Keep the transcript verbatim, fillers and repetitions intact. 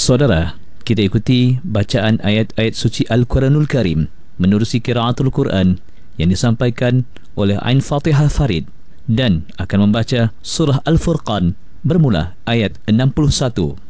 Saudara, kita ikuti bacaan ayat-ayat suci Al-Quranul Karim menerusi qiraatul Quran yang disampaikan oleh Ain Fatihah Farid dan akan membaca surah Al-Furqan bermula ayat enam puluh satu.